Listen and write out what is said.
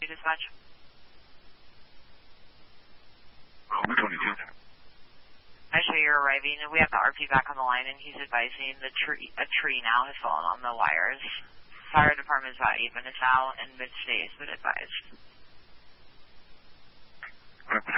you, dispatch? Which one is it? Actually, you're arriving, and we have the RP back on the line, and he's advising a tree now has fallen on the wires. Fire department is about 8 minutes out, and mid-state has been advised.